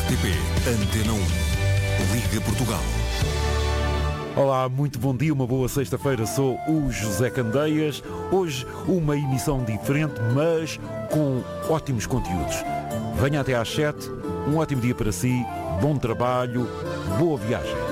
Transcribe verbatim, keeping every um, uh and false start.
T P Antena um. Liga Portugal. Olá, muito bom dia, uma boa sexta-feira, sou o José Candeias. Hoje uma emissão diferente, mas com ótimos conteúdos. Venha até às sete, um ótimo dia para si, bom trabalho, boa viagem.